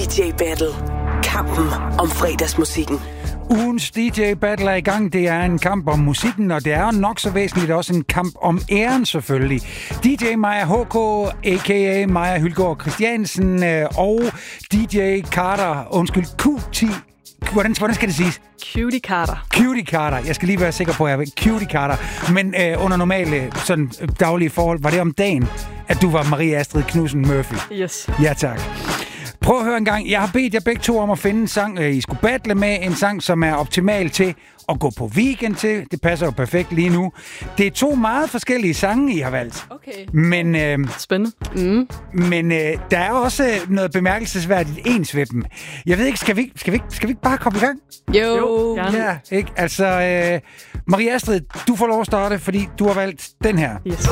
DJ Battle. Kampen om fredagsmusikken. Ugens DJ Battle er i gang. Det er en kamp om musikken, og det er nok så væsentligt også en kamp om æren selvfølgelig. DJ Maja HK, a.k.a. Maja Hylgaard Christiansen, og DJ Carter, QT. Hvordan skal det siges? Cutie Carter. Cutie Carter. Jeg skal lige være sikker på, at jeg vil Cutie Carter. Men under normale sådan, daglige forhold, var det om dagen, at du var Marie Astrid Knudsen Murphy? Yes. Ja, tak. Prøv at høre en gang. Jeg har bedt jer begge to om at finde en sang, I skulle battle med. En sang, som er optimal til at gå på weekend til. Det passer jo perfekt lige nu. Det er 2 meget forskellige sange, I har valgt. Okay. Men, spændende. Men der er også noget bemærkelsesværdigt ens ved dem. Jeg ved ikke, skal vi ikke bare komme i gang? Jo, gerne. Ja, ikke? Altså, Marie Astrid, du får lov at starte, fordi du har valgt den her. Yes.